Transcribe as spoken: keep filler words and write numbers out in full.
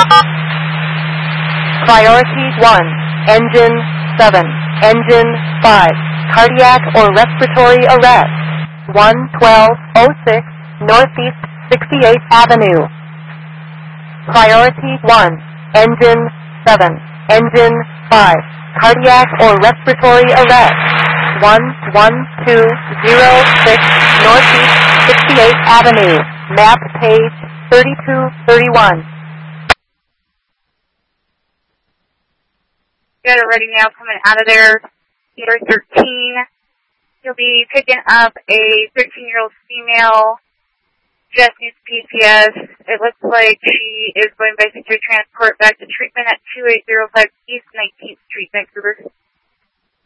Priority one, engine seven, engine five, cardiac or respiratory arrest, one twelve oh six Northeast sixty-eighth Avenue. Priority one, engine seven, engine five, cardiac or respiratory arrest, one one two oh six Northeast sixty-eighth Avenue, map page thirty-two thirty-one. Good, ready now, coming out of there, Theater thirteen. You'll be picking up a thirteen-year-old female, just needs P C S. It looks like she is going by secure transport back to treatment at two eight zero five East nineteenth Street, Vancouver.